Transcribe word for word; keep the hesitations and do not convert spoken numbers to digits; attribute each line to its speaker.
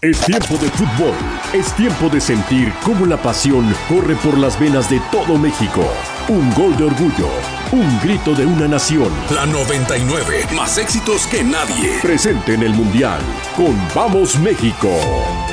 Speaker 1: Es tiempo de fútbol. Es tiempo de sentir cómo la pasión corre por las venas de todo México. Un gol de orgullo. Un grito de una nación.
Speaker 2: La noventa y nueve, más éxitos que nadie.
Speaker 1: Presente en el Mundial con Vamos México.